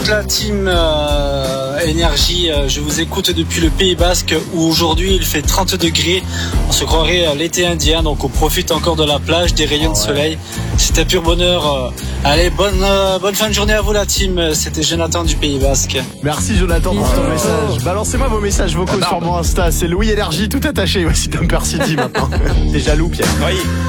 la team Énergie, je vous écoute depuis le Pays Basque où aujourd'hui il fait 30 degrés. On se croirait à l'été indien, donc on profite encore de la plage, des rayons de soleil. C'était pur bonheur. Allez, bonne fin de journée à vous la team. C'était Jonathan du Pays Basque. Merci Jonathan pour ton message. Balancez-moi vos messages vocaux sur mon Insta. C'est Louis Énergie tout attaché. Voici Dumper City maintenant. T'es jaloux Pierre? Oui.